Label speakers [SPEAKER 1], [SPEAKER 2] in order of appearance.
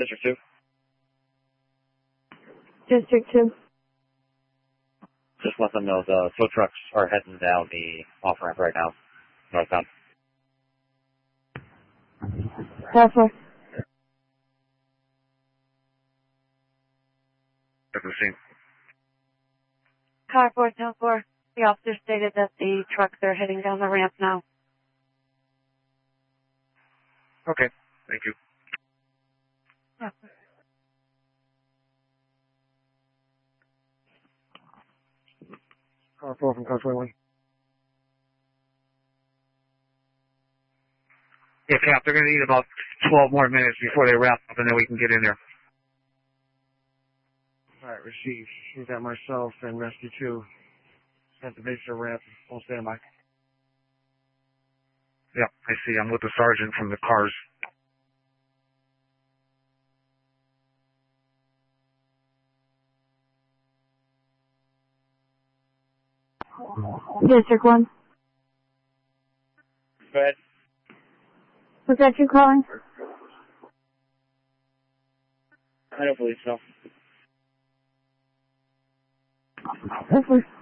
[SPEAKER 1] District 2.
[SPEAKER 2] District 2.
[SPEAKER 1] Just let them know the tow trucks are heading down the off-ramp right now. Northbound.
[SPEAKER 2] Halfway.
[SPEAKER 3] Car 404. The officer stated that the trucks are heading down the ramp now.
[SPEAKER 1] Okay, thank you.
[SPEAKER 4] Car 4 from Causeway 1.
[SPEAKER 1] Yeah, Cap, they're going to need about 12 more minutes before they wrap up, and then we can get in there.
[SPEAKER 4] Alright, received. We've got myself and Rescue 2 at the base of the ramp. Full standby.
[SPEAKER 1] Yeah, I see. I'm with the sergeant from the cars.
[SPEAKER 2] District 1.
[SPEAKER 1] Go ahead.
[SPEAKER 2] Was that you calling?
[SPEAKER 1] I don't believe so.
[SPEAKER 2] Halfway.